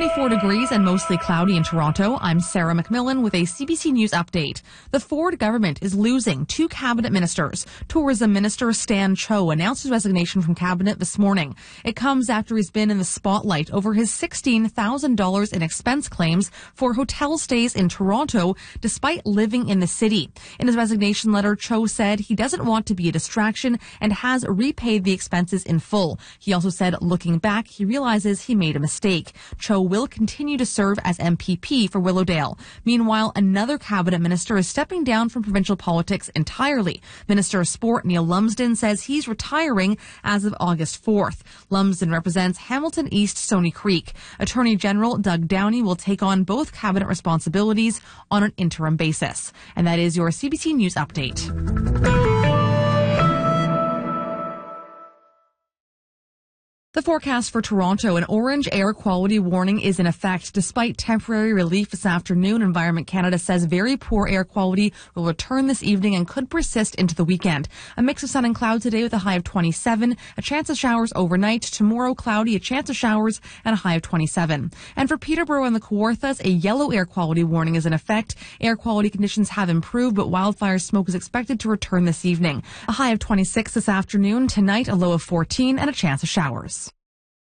24 degrees and mostly cloudy in Toronto. I'm Sarah McMillan with a CBC News update. The Ford government is losing 2 cabinet ministers. Tourism Minister Stan Cho announced his resignation from cabinet this morning. It comes after he's been in the spotlight over his $16,000 in expense claims for hotel stays in Toronto, despite living in the city. In his resignation letter, Cho said he doesn't want to be a distraction and has repaid the expenses in full. He also said, looking back, he realizes he made a mistake. Cho will continue to serve as MPP for Willowdale. Meanwhile, another cabinet minister is stepping down from provincial politics entirely. Minister of Sport Neil Lumsden says he's retiring as of August 4th. Lumsden represents Hamilton East Stony Creek. Attorney General Doug Downey will take on both cabinet responsibilities on an interim basis. And that is your CBC News update. The forecast for Toronto: an orange air quality warning is in effect. Despite temporary relief this afternoon, Environment Canada says very poor air quality will return this evening and could persist into the weekend. A mix of sun and cloud today with a high of 27, a chance of showers overnight. Tomorrow, cloudy, a chance of showers, and a high of 27. And for Peterborough and the Kawarthas, a yellow air quality warning is in effect. Air quality conditions have improved, but wildfire smoke is expected to return this evening. A high of 26 this afternoon. Tonight, a low of 14 and a chance of showers.